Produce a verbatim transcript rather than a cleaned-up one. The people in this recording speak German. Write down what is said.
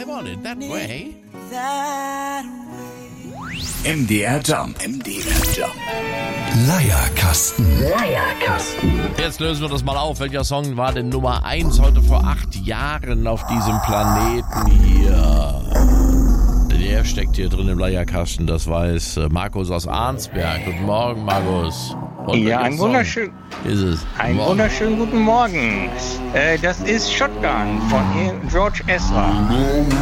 I want it that way. M D R Jump. M D R Jump. Leierkasten. Leierkasten. Jetzt lösen wir das mal auf. Welcher Song war denn Nummer eins heute vor acht Jahren auf diesem Planeten hier? Der steckt hier drin im Leierkasten, das weiß Markus aus Arnsberg. Guten Morgen, Markus. Und ja, ein wunderschön, ist es. einen Morgen. wunderschönen guten Morgen. Äh, das ist Shotgun von George Ezra.